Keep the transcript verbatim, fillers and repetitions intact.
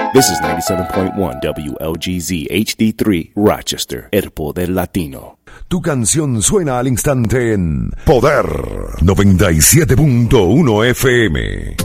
This is ninety-seven point one W L G Z H D three, Rochester, El Poder Latino. Tu canción suena al instante en Poder noventa y siete punto uno F M.